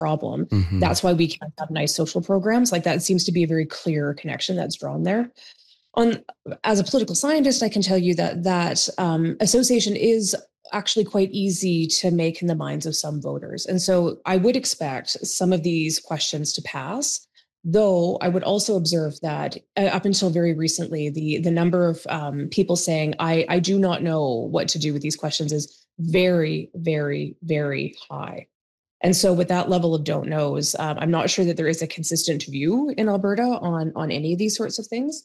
problem. That's why we can't have nice social programs. Like that seems to be a very clear connection that's drawn there. As a political scientist, I can tell you that association is actually quite easy to make in the minds of some voters. And so I would expect some of these questions to pass, though I would also observe that up until very recently, the number of people saying, I do not know what to do with these questions is very, very, very high. And so with that level of don't knows, I'm not sure that there is a consistent view in Alberta on any of these sorts of things.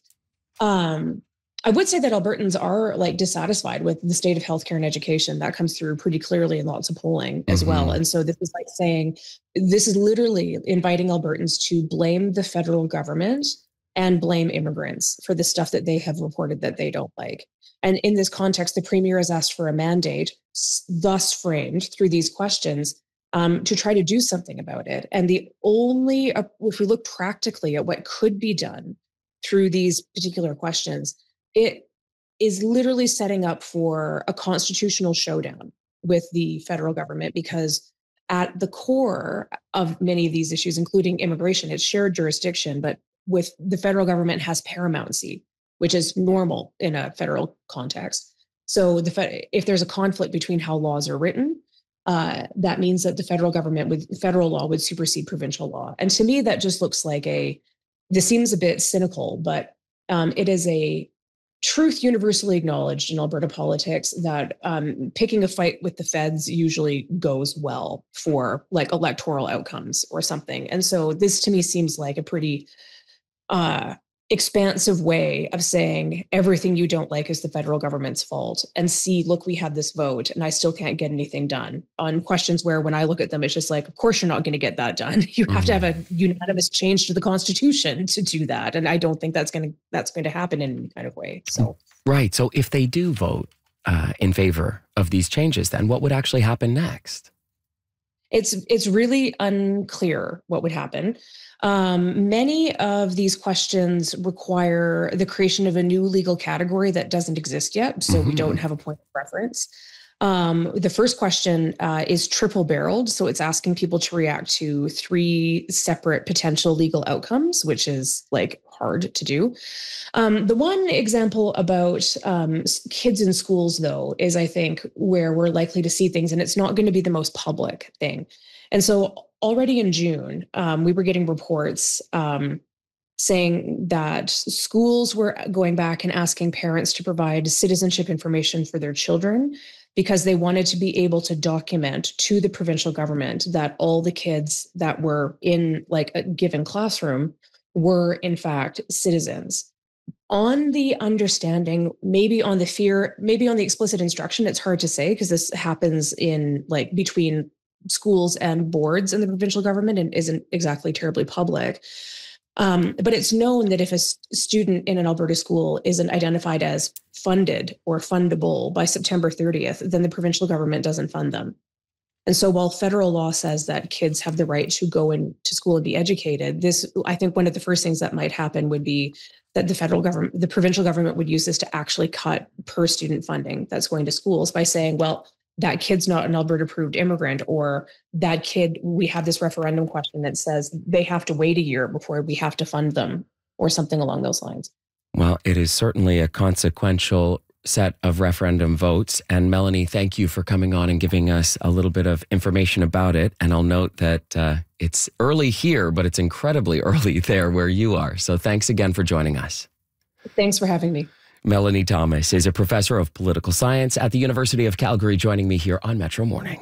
I would say that Albertans are like dissatisfied with the state of healthcare and education. That comes through pretty clearly in lots of polling as well. And so this is like saying, this is literally inviting Albertans to blame the federal government and blame immigrants for the stuff that they have reported that they don't like. And in this context, the premier has asked for a mandate, thus framed through these questions, to try to do something about it. And the only, if we look practically at what could be done through these particular questions, it is literally setting up for a constitutional showdown with the federal government, because at the core of many of these issues, including immigration, it's shared jurisdiction, but with the federal government has paramountcy, which is normal in a federal context. So if there's a conflict between how laws are written, that means that the federal government with federal law would supersede provincial law. And to me, that just looks like this seems a bit cynical, but it is a truth universally acknowledged in Alberta politics that picking a fight with the feds usually goes well for like electoral outcomes or something. And so this to me seems like a pretty expansive way of saying everything you don't like is the federal government's fault. And see, look, we had this vote and I still can't get anything done on questions where when I look at them, it's just like, of course, you're not going to get that done. You have to have a unanimous change to the Constitution to do that. And I don't think that's going to happen in any kind of way. So, right. So if they do vote in favor of these changes, then what would actually happen next? It's really unclear what would happen. Many of these questions require the creation of a new legal category that doesn't exist yet, so we don't have a point of reference. The first question is triple barreled, so it's asking people to react to 3 separate potential legal outcomes, which is like hard to do. The one example about kids in schools, though, is I think where we're likely to see things, and it's not going to be the most public thing. And so already in June, we were getting reports saying that schools were going back and asking parents to provide citizenship information for their children because they wanted to be able to document to the provincial government that all the kids that were in like a given classroom were in fact citizens. On the understanding, maybe on the fear, maybe on the explicit instruction, it's hard to say because this happens in like between schools and boards in the provincial government and isn't exactly terribly public. But it's known that if a student in an Alberta school isn't identified as funded or fundable by September 30th, then the provincial government doesn't fund them. And so while federal law says that kids have the right to go into school and be educated, I think one of the first things that might happen would be that the provincial government would use this to actually cut per student funding that's going to schools by saying, well, that kid's not an Alberta-approved immigrant, or that kid, we have this referendum question that says they have to wait a year before we have to fund them, or something along those lines. Well, it is certainly a consequential set of referendum votes. And Melanie, thank you for coming on and giving us a little bit of information about it. And I'll note that it's early here, but it's incredibly early there where you are. So thanks again for joining us. Thanks for having me. Melanie Thomas is a professor of political science at the University of Calgary, joining me here on Metro Morning.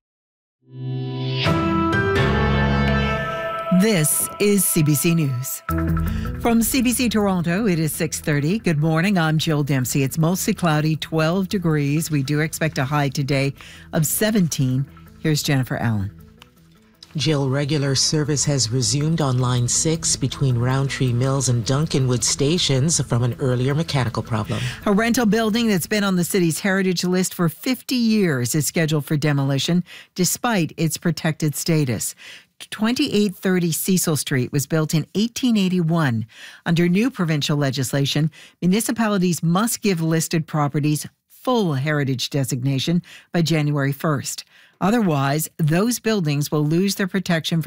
This is CBC News. From CBC Toronto, it is 6:30. Good morning, I'm Jill Dempsey. It's mostly cloudy, 12 degrees. We do expect a high today of 17. Here's Jennifer Allen. Jill, regular service has resumed on Line 6 between Roundtree Mills and Duncanwood stations from an earlier mechanical problem. A rental building that's been on the city's heritage list for 50 years is scheduled for demolition despite its protected status. 2830 Cecil Street was built in 1881. Under new provincial legislation, municipalities must give listed properties full heritage designation by January 1st. Otherwise, those buildings will lose their protection from